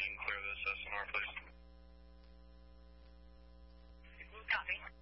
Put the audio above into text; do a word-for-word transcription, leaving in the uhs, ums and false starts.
you can clear this S N R, please. Copy.